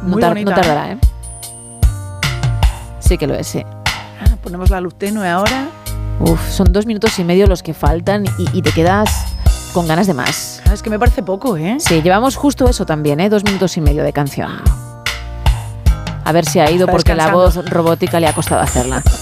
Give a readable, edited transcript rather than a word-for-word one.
Muy bonita, no tardará, ¿eh? Sí que lo es, sí. Ponemos la luz tenue ahora. Son 2 minutos y medio los que faltan y te quedas con ganas de más. Es que me parece poco, ¿eh? Sí, llevamos justo eso también, 2 minutos y medio de canción. A ver si ha ido Está porque la descansando. voz robótica le ha costado hacerla.